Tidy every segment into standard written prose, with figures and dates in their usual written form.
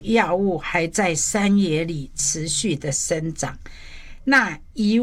药物还在山野里持续的生长，那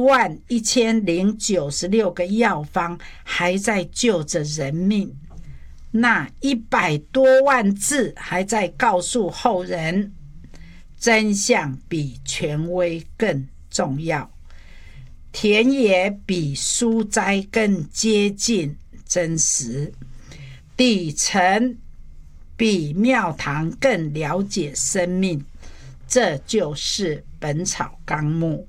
11096个药方还在救着人命，那100多万字还在告诉后人，真相比权威更重要，田野比书斋更接近真实，底层比庙堂更了解生命，这就是本草纲目。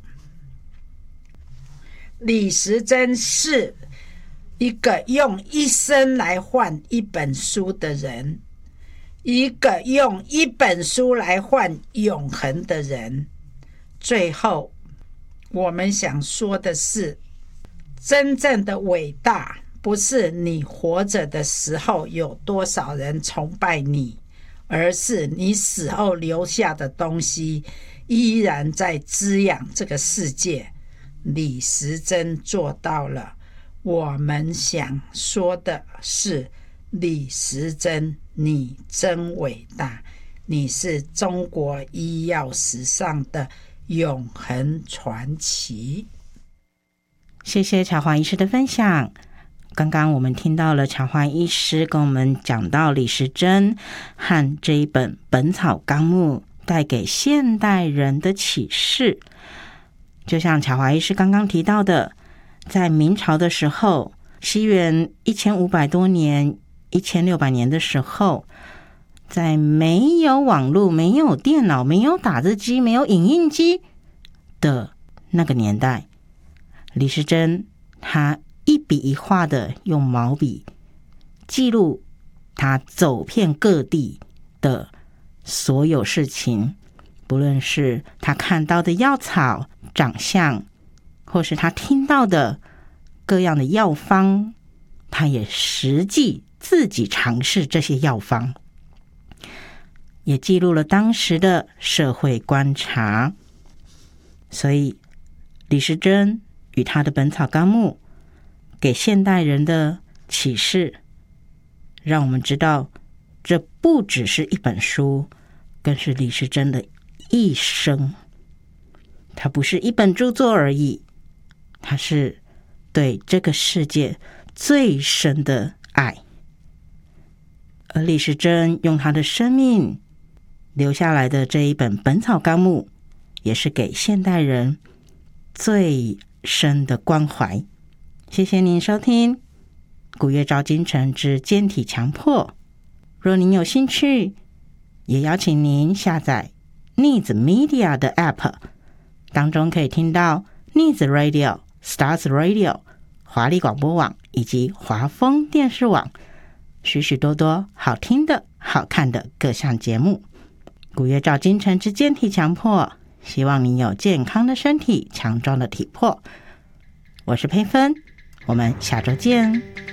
李时珍是一个用一生来换一本书的人，一个用一本书来换永恒的人。最后我们想说的是，真正的伟大不是你活着的时候有多少人崇拜你，而是你死后留下的东西依然在滋养这个世界。李时珍做到了。我们想说的是，李时珍，你真伟大，你是中国医药史上的永恒传奇。 谢谢巧华医师的分享。刚刚我们听到了巧华医师跟我们讲到李时珍和这一本《本草纲目》带给现代人的启示。就像巧华医师刚刚提到的，在明朝的时候，西元1500多年、1600年的时候，在没有网络、没有电脑、没有打字机、没有影印机的那个年代，李时珍他一笔一画的用毛笔记录他走遍各地的所有事情，不论是他看到的药草长相，或是他听到的各样的药方，他也实际自己尝试这些药方，也记录了当时的社会观察。所以李时珍与他的《本草纲目》给现代人的启示，让我们知道这不只是一本书，更是李时珍的一生。它不是一本著作而已，它是对这个世界最深的爱。而李时珍用他的生命留下来的这一本《本草纲目》，也是给现代人最深的关怀。谢谢您收听古月照今晨之坚体强迫。若您有兴趣，也邀请您下载 Needs Media 的 App， 当中可以听到 Needs Radio、Stars Radio、华丽广播网以及华丰电视网许许多多好听的好看的各项节目。古月照今晨之坚体强迫，希望您有健康的身体，强壮的体魄。我是佩芬，我们下周见。